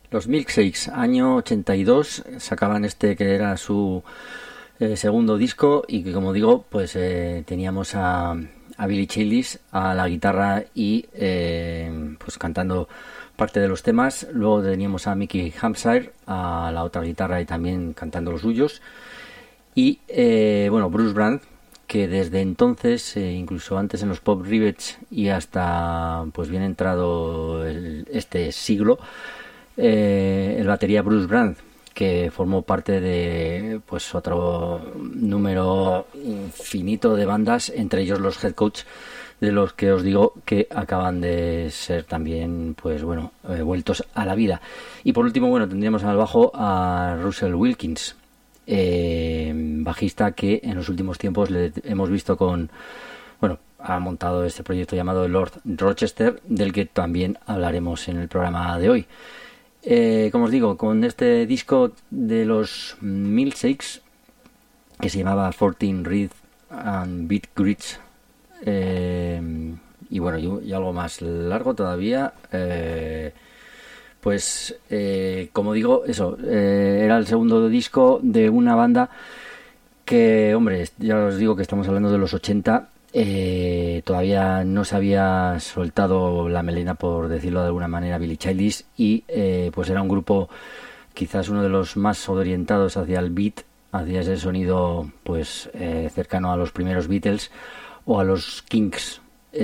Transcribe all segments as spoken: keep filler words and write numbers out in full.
Los Milkshakes, año ochenta y dos, sacaban este que era su eh, segundo disco y que, como digo, pues eh, teníamos a, a Billy Childers a la guitarra y eh, pues cantando parte de los temas. Luego teníamos a Mickey Hampshire a la otra guitarra y también cantando los suyos. Y eh, bueno, Bruce Brand, que desde entonces, eh, incluso antes en los Pop Rivets y hasta pues bien entrado el, este siglo, eh, el batería Bruce Brand, que formó parte de pues otro número infinito de bandas, entre ellos los Head Coach, de los que os digo que acaban de ser también pues bueno eh, vueltos a la vida. Y por último, bueno, tendríamos al bajo a Russell Wilkins, eh, bajista que en los últimos tiempos le hemos visto con, bueno, ha montado este proyecto llamado Lord Rochester, del que también hablaremos en el programa de hoy. Eh, como os digo, con este disco de los Milkshakes, que se llamaba fourteen Rhythm and Beat Grids, eh, y bueno, y, y algo más largo todavía, eh, pues eh, como digo, eso, eh, era el segundo disco de una banda que, hombre, ya os digo que estamos hablando de los ochenta. Eh, todavía no se había soltado la melena, por decirlo de alguna manera, Billy Childers, y eh, pues era un grupo quizás uno de los más orientados hacia el beat, hacia ese sonido pues eh, cercano a los primeros Beatles o a los Kinks,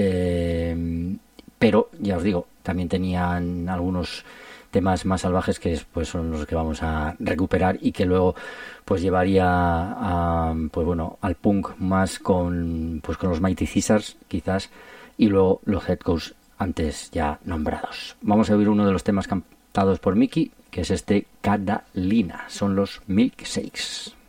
eh, pero ya os digo, también tenían algunos temas más salvajes que pues son los que vamos a recuperar y que luego pues llevaría a, pues bueno, al punk más con pues con los Mighty Caesars quizás, y luego los Head Coach antes ya nombrados. Vamos a oír uno de los temas cantados por Mickey, que es este Catalina. Son los Milkshakes.